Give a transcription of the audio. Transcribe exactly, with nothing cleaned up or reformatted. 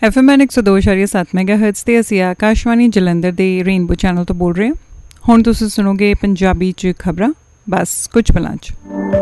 F M N ਇੱਕ ਸੌ ਦੋ ਇਸ਼ਾਰੀਆ ਸੱਤ ਮੈਗਾ ਹਰਟਜ਼ ਤੇ ਅਸੀਂ ਆਕਾਸ਼ਵਾਣੀ ਜਲੰਧਰ ਦੇ ਰੇਨਬੋ ਚੈਨਲ ਤੋਂ ਬੋਲ ਰਹੇ ਹਾਂ। ਹੁਣ ਤੁਸੀਂ ਸੁਣੋਗੇ ਪੰਜਾਬੀ 'ਚ ਖਬਰਾਂ ਬਸ ਕੁਝ ਪਲਾਂ 'ਚ।